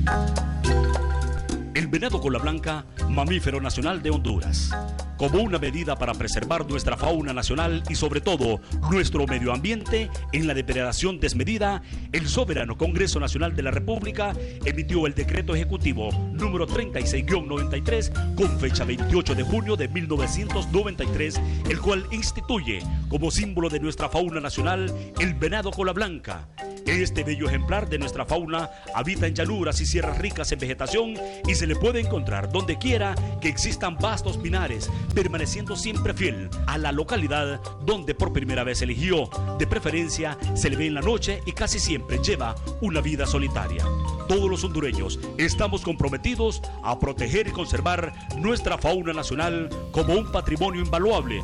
El venado cola blanca, mamífero nacional de Honduras. Como una medida para preservar nuestra fauna nacional y sobre todo nuestro medio ambiente en la depredación desmedida, el Soberano Congreso Nacional de la República emitió el decreto ejecutivo número 36-93 con fecha 28 de junio de 1993, el cual instituye como símbolo de nuestra fauna nacional el venado cola blanca. Este bello ejemplar de nuestra fauna habita en llanuras y sierras ricas en vegetación y se le puede encontrar donde quiera que existan vastos pinares, permaneciendo siempre fiel a la localidad donde por primera vez eligió. De preferencia se le ve en la noche y casi siempre lleva una vida solitaria. Todos los hondureños estamos comprometidos a proteger y conservar nuestra fauna nacional como un patrimonio invaluable